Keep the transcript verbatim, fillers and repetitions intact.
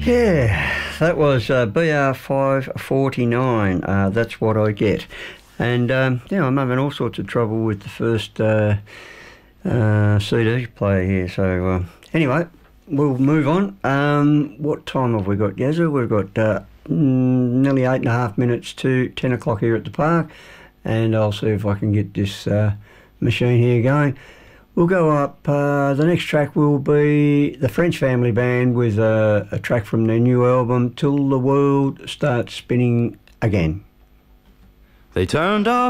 Yeah, that was uh, B R five forty-nine. Uh, that's what I get. And, um, yeah, I'm having all sorts of trouble with the first uh, uh, C D player here. So, uh, anyway, we'll move on. Um, what time have we got, Gazza? We've got uh, nearly eight and a half minutes to ten o'clock here at the park. And I'll see if I can get this uh, machine here going. We'll go up, uh, the next track will be the French Family Band with uh, a track from their new album, Till the World Starts Spinning Again. They turned off